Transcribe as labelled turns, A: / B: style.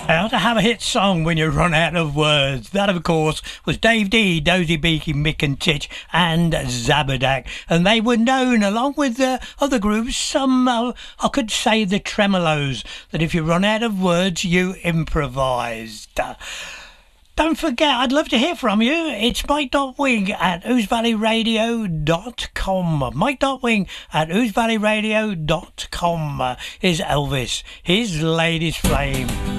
A: How to have a hit song when you run out of words. That, of course, was Dave D, Dozy Beaky, Mick and Titch and Zabadak. And they were known, along with other groups, some, I could say the Tremolos, that if you run out of words, you improvised. Don't forget, I'd love to hear from you. It's Mike.Wing at oosevalleyradio.com. Mike.Wing at oosevalleyradio.com. Here's Elvis, his Lady's Flame.